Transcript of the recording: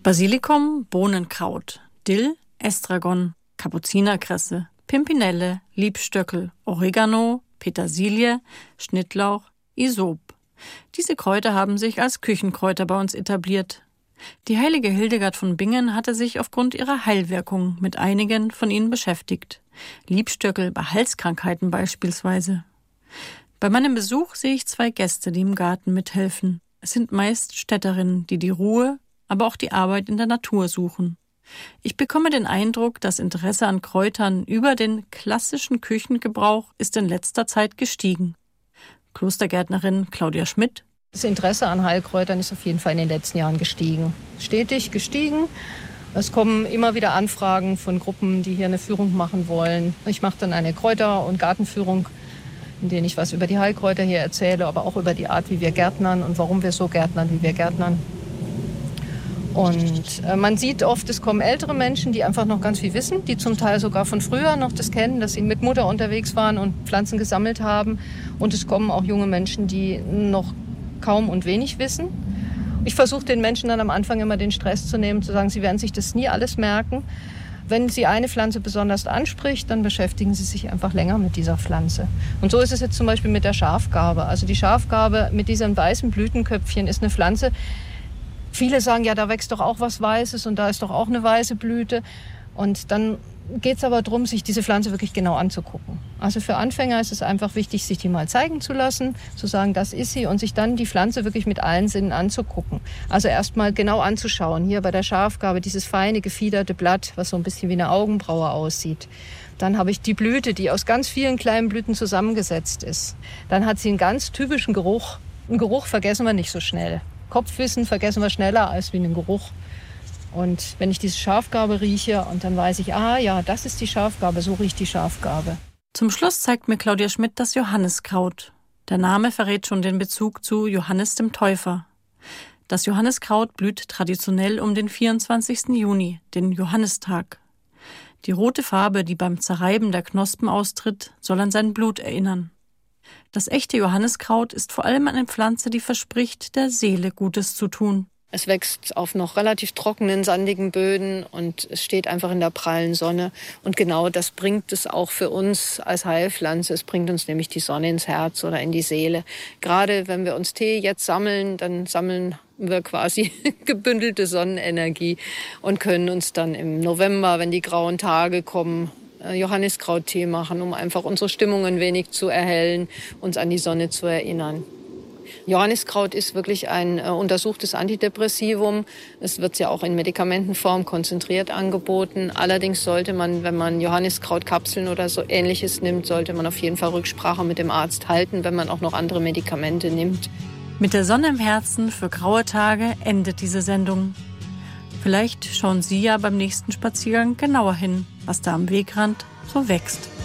Basilikum, Bohnenkraut, Dill, Estragon, Kapuzinerkresse, Pimpinelle, Liebstöckel, Oregano, Petersilie, Schnittlauch, Isop. Diese Kräuter haben sich als Küchenkräuter bei uns etabliert. Die heilige Hildegard von Bingen hatte sich aufgrund ihrer Heilwirkung mit einigen von ihnen beschäftigt. Liebstöckel bei Halskrankheiten beispielsweise. Bei meinem Besuch sehe ich 2 Gäste, die im Garten mithelfen. Es sind meist Städterinnen, die die Ruhe, aber auch die Arbeit in der Natur suchen. Ich bekomme den Eindruck, das Interesse an Kräutern über den klassischen Küchengebrauch ist in letzter Zeit gestiegen. Klostergärtnerin Claudia Schmidt. Das Interesse an Heilkräutern ist auf jeden Fall in den letzten Jahren gestiegen. Stetig gestiegen. Es kommen immer wieder Anfragen von Gruppen, die hier eine Führung machen wollen. Ich mache dann eine Kräuter- und Gartenführung, in denen ich was über die Heilkräuter hier erzähle, aber auch über die Art, wie wir gärtnern und warum wir so gärtnern, wie wir gärtnern. Und man sieht oft, es kommen ältere Menschen, die einfach noch ganz viel wissen, die zum Teil sogar von früher noch das kennen, dass sie mit Mutter unterwegs waren und Pflanzen gesammelt haben. Und es kommen auch junge Menschen, die noch kaum und wenig wissen. Ich versuche den Menschen dann am Anfang immer den Stress zu nehmen, zu sagen, sie werden sich das nie alles merken. Wenn sie eine Pflanze besonders anspricht, dann beschäftigen sie sich einfach länger mit dieser Pflanze. Und so ist es jetzt zum Beispiel mit der Schafgarbe. Also die Schafgarbe mit diesen weißen Blütenköpfchen ist eine Pflanze. Viele sagen, ja, da wächst doch auch was Weißes und da ist doch auch eine weiße Blüte. Und dann geht es aber darum, sich diese Pflanze wirklich genau anzugucken. Also für Anfänger ist es einfach wichtig, sich die mal zeigen zu lassen, zu sagen, das ist sie, und sich dann die Pflanze wirklich mit allen Sinnen anzugucken. Also erst mal genau anzuschauen. Hier bei der Schafgarbe dieses feine, gefiederte Blatt, was so ein bisschen wie eine Augenbraue aussieht. Dann habe ich die Blüte, die aus ganz vielen kleinen Blüten zusammengesetzt ist. Dann hat sie einen ganz typischen Geruch. Einen Geruch vergessen wir nicht so schnell. Kopfwissen vergessen wir schneller als wie einen Geruch. Und wenn ich diese Schafgarbe rieche und dann weiß ich, ja, das ist die Schafgarbe, so riecht die Schafgarbe. Zum Schluss zeigt mir Claudia Schmidt das Johanniskraut. Der Name verrät schon den Bezug zu Johannes dem Täufer. Das Johanniskraut blüht traditionell um den 24. Juni, den Johannistag. Die rote Farbe, die beim Zerreiben der Knospen austritt, soll an sein Blut erinnern. Das echte Johanniskraut ist vor allem eine Pflanze, die verspricht, der Seele Gutes zu tun. Es wächst auf noch relativ trockenen, sandigen Böden und es steht einfach in der prallen Sonne. Und genau das bringt es auch für uns als Heilpflanze. Es bringt uns nämlich die Sonne ins Herz oder in die Seele. Gerade wenn wir uns Tee jetzt sammeln, dann sammeln wir quasi gebündelte Sonnenenergie und können uns dann im November, wenn die grauen Tage kommen, Johanniskrauttee machen, um einfach unsere Stimmung ein wenig zu erhellen, uns an die Sonne zu erinnern. Johanniskraut ist wirklich ein untersuchtes Antidepressivum. Es wird ja auch in Medikamentenform konzentriert angeboten. Allerdings sollte man, wenn man Johanniskrautkapseln oder so Ähnliches nimmt, sollte man auf jeden Fall Rücksprache mit dem Arzt halten, wenn man auch noch andere Medikamente nimmt. Mit der Sonne im Herzen für graue Tage endet diese Sendung. Vielleicht schauen Sie ja beim nächsten Spaziergang genauer hin, was da am Wegrand so wächst.